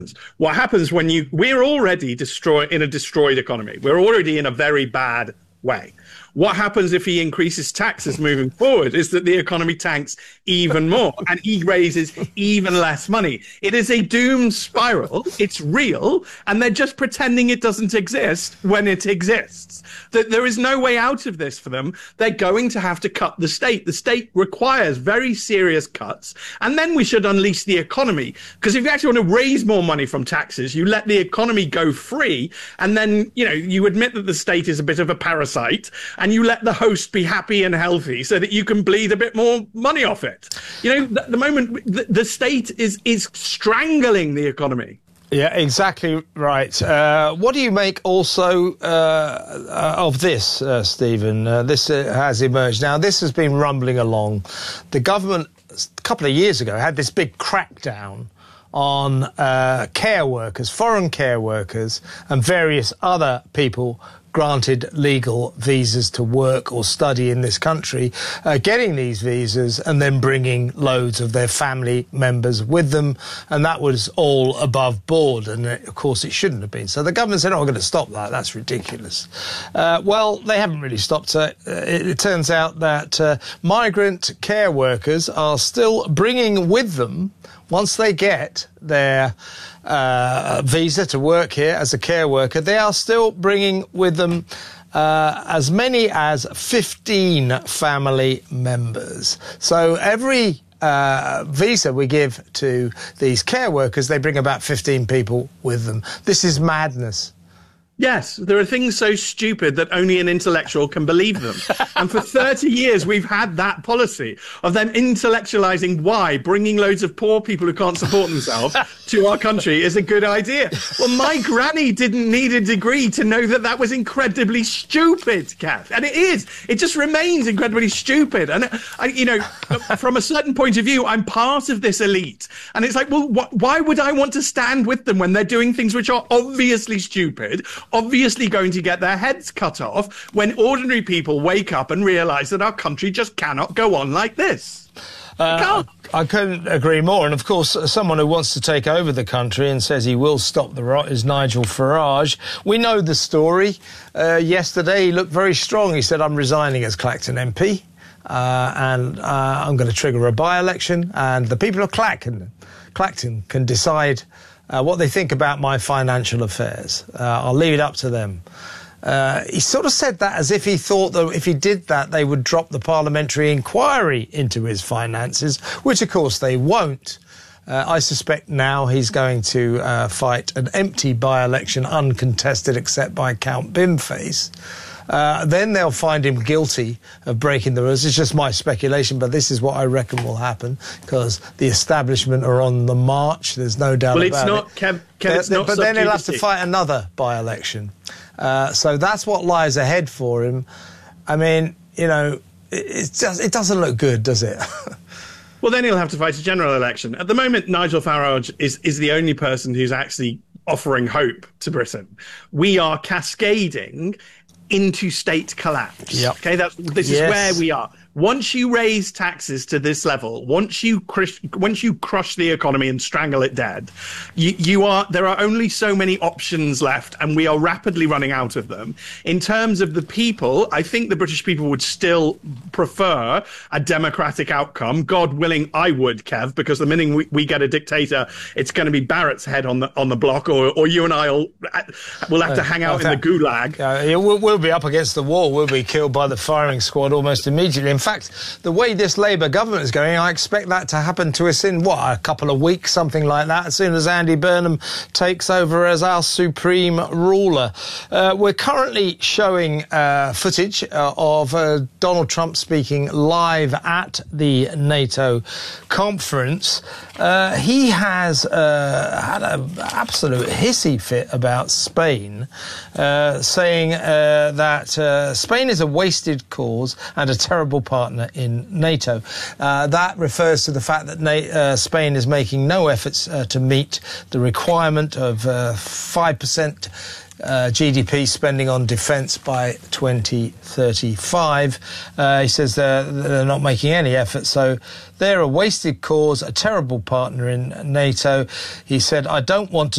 What happens when we're already in a destroyed economy. We're already in a very bad way. What happens if he increases taxes moving forward is that the economy tanks even more and he raises even less money. It is a doomed spiral. It's real. And they're just pretending it doesn't exist when it exists. There is no way out of this for them. They're going to have to cut the state. The state requires very serious cuts. And then we should unleash the economy. Because if you actually want to raise more money from taxes, you let the economy go free. And then, you admit that the state is a bit of a parasite. And you let the host be happy and healthy so that you can bleed a bit more money off it. At the moment, the state is strangling the economy. Yeah, exactly right. What do you make also of this, Stephen? This has emerged. Now, this has been rumbling along. The government, a couple of years ago, had this big crackdown on care workers, foreign care workers, and various other people granted legal visas to work or study in this country, getting these visas and then bringing loads of their family members with them. And that was all above board. And, of course, it shouldn't have been. So the government said, we're going to stop that. That's ridiculous. Well, they haven't really stopped it. It turns out that migrant care workers are still bringing with them, once they get their visa to work here as a care worker, they are still bringing with them as many as 15 family members. So every visa we give to these care workers, they bring about 15 people with them. This is madness. Yes, there are things so stupid that only an intellectual can believe them. And for 30 years, we've had that policy of them intellectualizing why bringing loads of poor people who can't support themselves to our country is a good idea. Well, my granny didn't need a degree to know that that was incredibly stupid, Kath. And it is. It just remains incredibly stupid. And, from a certain point of view, I'm part of this elite. And it's like, well, why would I want to stand with them when they're doing things which are obviously stupid, obviously going to get their heads cut off, when ordinary people wake up and realise that our country just cannot go on like this? I couldn't agree more. And, of course, someone who wants to take over the country and says he will stop the rot is Nigel Farage. We know the story. Yesterday, he looked very strong. He said, I'm resigning as Clacton MP and I'm going to trigger a by-election. And the people of Clacton can decide what they think about my financial affairs. I'll leave it up to them. He sort of said that as if he thought that if he did that, they would drop the parliamentary inquiry into his finances, which, of course, they won't. I suspect now he's going to fight an empty by-election, uncontested except by Count Bimface. Then they'll find him guilty of breaking the rules. It's just my speculation, but this is what I reckon will happen, because the establishment are on the march. There's no doubt about it. Well, it's not, Kev, it's not. But then he'll have to fight another by-election. So that's what lies ahead for him. I mean, it doesn't look good, does it? Well, then he'll have to fight a general election. At the moment, Nigel Farage is the only person who's actually offering hope to Britain. We are cascading into state collapse. Yep. Okay, this is where we are. Once you raise taxes to this level, once you crush the economy and strangle it dead, there are only so many options left, and we are rapidly running out of them. In terms of the people, I think the British people would still prefer a democratic outcome. God willing, I would, Kev, because the minute we get a dictator, it's going to be Barrett's head on the block, or you and I will have to hang out in the gulag. We'll be up against the wall. We'll be killed by the firing squad almost immediately. In fact, the way this Labour government is going, I expect that to happen to us in, a couple of weeks, something like that, as soon as Andy Burnham takes over as our supreme ruler. We're currently showing footage of Donald Trump speaking live at the NATO conference. He has had an absolute hissy fit about Spain, saying that Spain is a wasted cause and a terrible partner in NATO. That refers to the fact that Spain is making no efforts to meet the requirement of 5% GDP spending on defence by 2035. He says they're not making any effort, so they're a wasted cause, a terrible partner in NATO. He said, I don't want to